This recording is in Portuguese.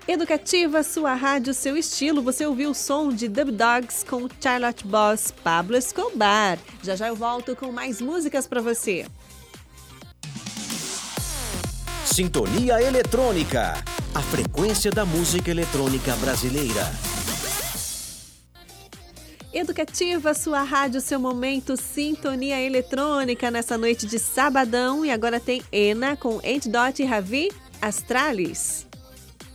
Educativa, sua rádio, seu estilo. Você ouviu o som de Dub Dogs com Charlotte Boss, Pablo Escobar. Já já eu volto com mais músicas para você. Sintonia Eletrônica, a frequência da música eletrônica brasileira. Educativa, sua rádio, seu momento, Sintonia Eletrônica nessa noite de sabadão. E agora tem Ena com Antidote e Ravi Astralis.